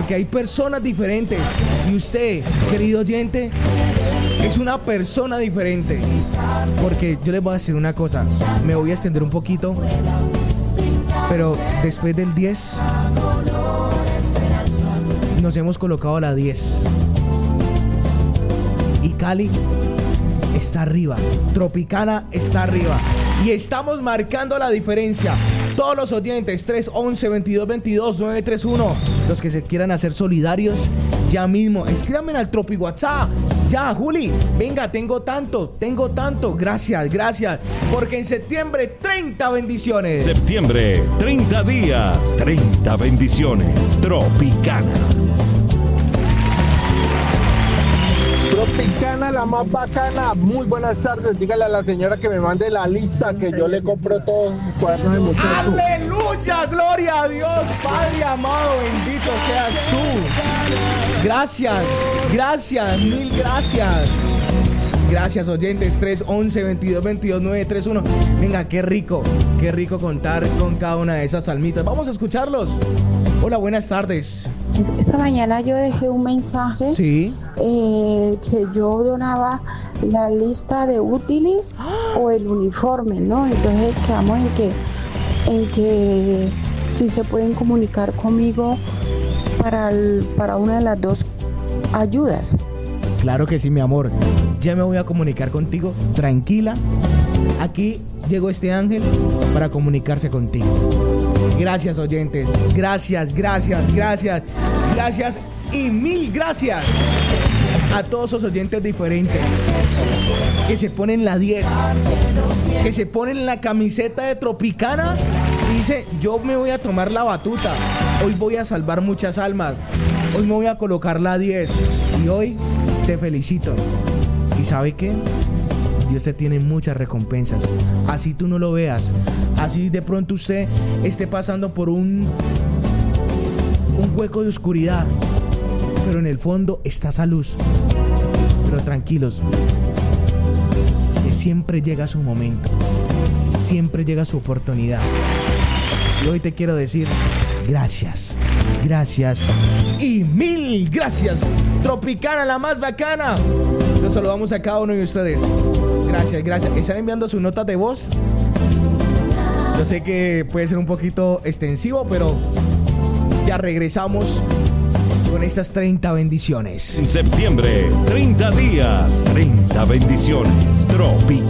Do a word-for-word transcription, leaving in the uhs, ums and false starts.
porque hay personas diferentes. Y usted, querido oyente, es una persona diferente. Porque yo les voy a decir una cosa, me voy a extender un poquito, pero después del diez nos hemos colocado a la diez. Y Cali está arriba, Tropicana está arriba. Y estamos marcando la diferencia. Todos los oyentes, tres once, veintidós veintidós, nueve tres uno. Los que se quieran hacer solidarios, ya mismo, escríbanme al Tropi WhatsApp. Ya, Juli, venga, tengo tanto, tengo tanto. Gracias, gracias. Porque en septiembre, treinta bendiciones. Septiembre, treinta días, treinta bendiciones. Tropicana. Tropicana, la más bacana. Muy buenas tardes. Dígale a la señora que me mande la lista, que yo le compro todos los cuadernos de muchachos. ¡Aleluya! ¡Gloria a Dios! Padre amado, bendito seas tú. Gracias, gracias, mil gracias. Gracias, oyentes. tres once, veintidós veintidós, nueve tres uno. Venga, qué rico, qué rico contar con cada una de esas almitas. Vamos a escucharlos. Hola, buenas tardes. Esta mañana yo dejé un mensaje. Sí. Eh, que yo donaba la lista de útiles o el uniforme, ¿no? Entonces quedamos en que, en que si se pueden comunicar conmigo para, el, para una de las dos ayudas. Claro que sí, mi amor. Ya me voy a comunicar contigo. Tranquila. Aquí llegó este ángel para comunicarse contigo. Gracias, oyentes. Gracias, gracias, gracias. Gracias y mil gracias a todos esos oyentes diferentes que se ponen la diez, que se ponen la camiseta de Tropicana y dice, yo me voy a tomar la batuta. Hoy voy a salvar muchas almas. Hoy me voy a colocar la diez. Y hoy te felicito. ¿Y sabe qué? Dios te tiene muchas recompensas. Así tú no lo veas. Así de pronto usted esté pasando por un, un hueco de oscuridad. Pero en el fondo está esa luz. Pero tranquilos, que siempre llega su momento. Siempre llega su oportunidad. Y hoy te quiero decir gracias, gracias y mil gracias. Tropicana, la más bacana. Los saludamos a cada uno de ustedes. Gracias, gracias. ¿Están enviando sus notas de voz? Yo sé que puede ser un poquito extensivo, pero ya regresamos con estas treinta bendiciones. En septiembre, treinta días, treinta bendiciones. Tropicana.